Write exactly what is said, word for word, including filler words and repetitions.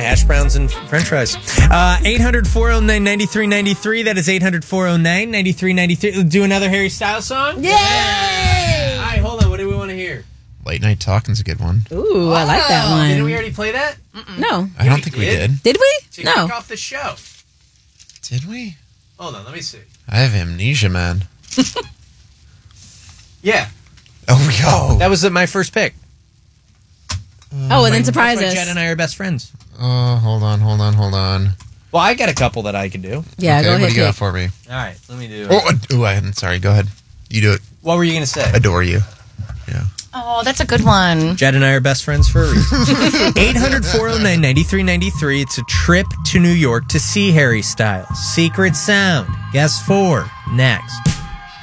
hash browns and french fries. Uh, eight hundred, four oh nine, nine three nine three. That is eight hundred, four oh nine, nine three nine three. Do another Harry Styles song? Yay! All right, hold on. What do we want to hear? Late Night Talking's a good one. Ooh, I like that Oh, one. Didn't we already play that? Mm-mm. No. I don't think we did. Did we? To No. kick off the show. Did we? Hold on, let me see. I have amnesia, man. Yeah. Oh, we go. That was uh, my first pick. Oh, and then surprise That's us. why Jed and I are best friends. Oh, hold on, hold on, hold on. Well, I got a couple that I could do. Yeah, okay, go ahead. what do you got pick. for me? All right, let me do it. Oh, oh, I'm sorry. Go ahead. You do it. What were you going to say? Adore you. Yeah. Oh, that's a good one. Jed and I are best friends for a reason. eight hundred, four oh nine, nine three nine three. It's a trip to New York to see Harry Styles. Secret Sound. Guess four. Next.